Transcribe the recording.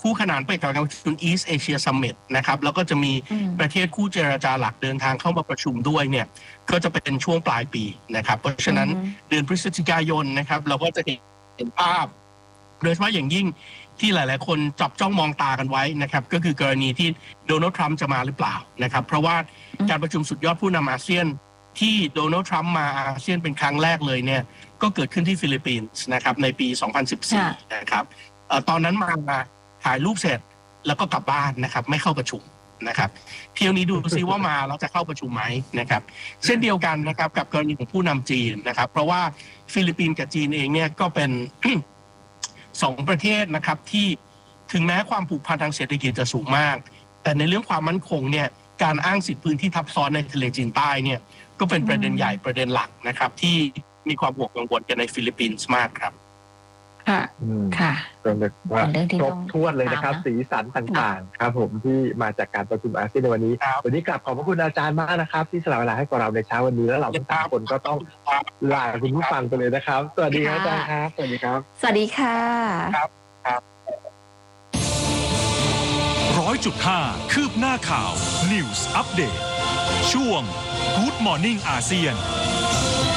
คู่ขนานไปกับการประชุม East Asia Summit นะครับแล้วก็จะมีประเทศคู่เจรจาหลักเดินทางเข้ามาประชุมด้วยเนี่ยก็จะเป็นช่วงปลายปีนะครับเพราะฉะนั้นเดือนพฤศจิกายนนะครับเราก็จะเห็นภาพโดยเฉพาะอย่างยิ่งที่หลายๆคนจับจ้องมองตากันไว้นะครับก็คือกรณีที่โดนัลด์ทรัมป์จะมาหรือเปล่านะครับเพราะว่าการประชุมสุดยอดผู้นำอาเซียนที่โดนัลด์ทรัมป์มาอาเซียนเป็นครั้งแรกเลยเนี่ยก็เกิดขึ้นที่ฟิลิปปินส์นะครับในปี 2014 นะครับตอนนั้นมาถ่ายรูปเสร็จแล้วก็กลับบ้านนะครับไม่เข้าประชุมนะครับเที่ยวนี้ดูซิว่ามาแล้วจะเข้าประชุมไหมนะครับเช่นเดียวกันนะครับกับกรณีของผู้นำจีนนะครับเพราะว่าฟิลิปปินส์กับจีนเองเนี่ยก็เป็น สองประเทศนะครับที่ถึงแม้ความผูกพันทางเศรษฐกิจจะสูงมากแต่ในเรื่องความมั่นคงเนี่ยการอ้างสิทธิพื้นที่ทับซ้อนในทะเลจีนใต้เนี่ยก็เป็นประเด็นใหญ่ประเด็นหลักนะครับที่มีความห่วงกังวลกันในฟิลิปปินส์มากครับค่ะค่ะเป็นครบถ้วนเลยนะครับสีสันต่างๆครับผมที่มาจากการประชุมอาเซียนในวันนี้กลับขอบพระคุณอาจารย์มากนะครับที่สละเวลาให้กับเราในเช้าวันนี้แล้วเราทั้ง3คนก็ต้องลาคุณผู้ฟังไปเลยนะครับสวัสดีครับอาจารย์ครับสวัสดีครับสวัสดีค่ะครับ 100.5 คืบหน้าข่าว News Update ช่วง Good Morning อาเซียน